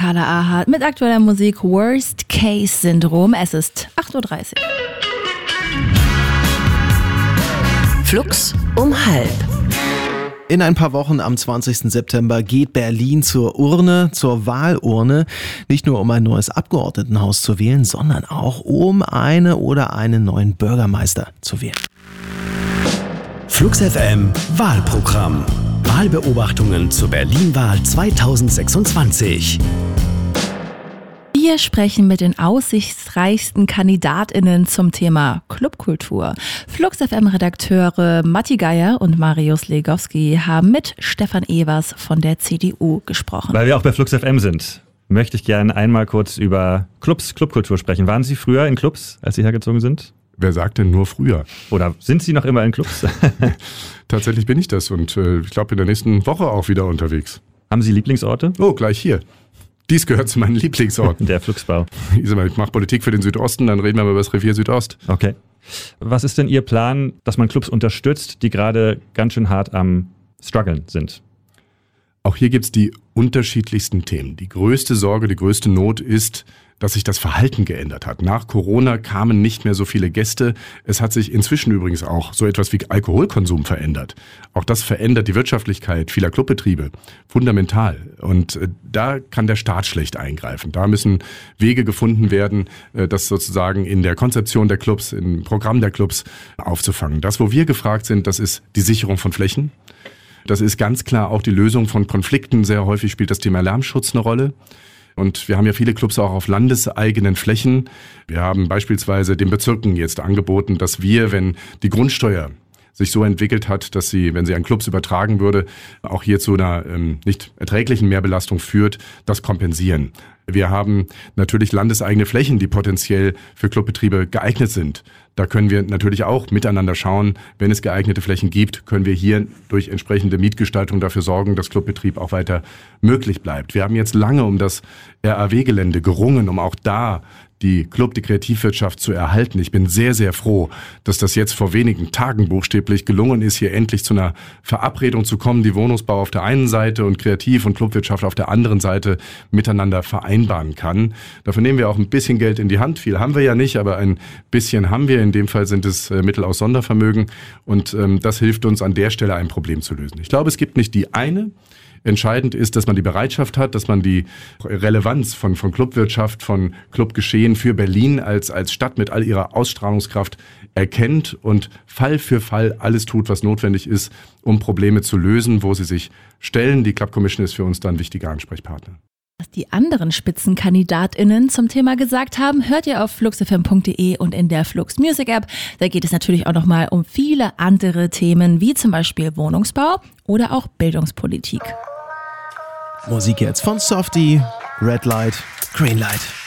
Carla Ahart mit aktueller Musik Worst Case Syndrom. Es ist 8.30 Uhr. Flux um 12:30. In ein paar Wochen am 20. September geht Berlin zur Urne, zur Wahlurne. Nicht nur um ein neues Abgeordnetenhaus zu wählen, sondern auch um eine oder einen neuen Bürgermeister zu wählen. Flux FM Wahlprogramm. Wahlbeobachtungen zur Berlin-Wahl 2026. Wir sprechen mit den aussichtsreichsten KandidatInnen zum Thema Clubkultur. Flux FM-Redakteure Matti Geier und Marius Legowski haben mit Stefan Evers von der CDU gesprochen. Weil wir auch bei Flux FM sind, möchte ich gerne einmal kurz über Clubkultur sprechen. Waren Sie früher in Clubs, als Sie hergezogen sind? Wer sagt denn nur früher? Oder sind Sie noch immer in Clubs? Tatsächlich bin ich das und ich glaube in der nächsten Woche auch wieder unterwegs. Haben Sie Lieblingsorte? Oh, gleich hier. Dies gehört zu meinen Lieblingsorten. Der Fluxbau. Ich mache Politik für den Südosten, dann reden wir mal über das Revier Südost. Okay. Was ist denn Ihr Plan, dass man Clubs unterstützt, die gerade ganz schön hart am Struggeln sind? Auch hier gibt es die unterschiedlichsten Themen. Die größte Sorge, die größte Not ist, dass sich das Verhalten geändert hat. Nach Corona kamen nicht mehr so viele Gäste. Es hat sich inzwischen übrigens auch so etwas wie Alkoholkonsum verändert. Auch das verändert die Wirtschaftlichkeit vieler Clubbetriebe fundamental. Und da kann der Staat schlecht eingreifen. Da müssen Wege gefunden werden, das sozusagen in der Konzeption der Clubs, im Programm der Clubs aufzufangen. Das, wo wir gefragt sind, das ist die Sicherung von Flächen. Das ist ganz klar auch die Lösung von Konflikten. Sehr häufig spielt das Thema Lärmschutz eine Rolle. Und wir haben ja viele Clubs auch auf landeseigenen Flächen. Wir haben beispielsweise den Bezirken jetzt angeboten, dass wir, wenn die Grundsteuer sich so entwickelt hat, dass sie, wenn sie an Clubs übertragen würde, auch hier zu einer nicht erträglichen Mehrbelastung führt, das kompensieren. Wir haben natürlich landeseigene Flächen, die potenziell für Clubbetriebe geeignet sind. Da können wir natürlich auch miteinander schauen, wenn es geeignete Flächen gibt, können wir hier durch entsprechende Mietgestaltung dafür sorgen, dass Clubbetrieb auch weiter möglich bleibt. Wir haben jetzt lange um das RAW-Gelände gerungen, um auch da die Kreativwirtschaft zu erhalten. Ich bin sehr, sehr froh, dass das jetzt vor wenigen Tagen buchstäblich gelungen ist, hier endlich zu einer Verabredung zu kommen, die Wohnungsbau auf der einen Seite und Kreativ- und Clubwirtschaft auf der anderen Seite miteinander vereinbaren kann. Dafür nehmen wir auch ein bisschen Geld in die Hand. Viel haben wir ja nicht, aber ein bisschen haben wir. In dem Fall sind es Mittel aus Sondervermögen und das hilft uns an der Stelle ein Problem zu lösen. Ich glaube, es gibt nicht die eine. Entscheidend ist, dass man die Bereitschaft hat, dass man die Relevanz von Clubwirtschaft, von Clubgeschehen für Berlin als Stadt mit all ihrer Ausstrahlungskraft erkennt und Fall für Fall alles tut, was notwendig ist, um Probleme zu lösen, wo sie sich stellen. Die Club Commission ist für uns dann ein wichtiger Ansprechpartner. Was die anderen SpitzenkandidatInnen zum Thema gesagt haben, hört ihr auf fluxfm.de und in der Flux Music App. Da geht es natürlich auch nochmal um viele andere Themen, wie zum Beispiel Wohnungsbau oder auch Bildungspolitik. Musik jetzt von Softie, Red Light, Green Light.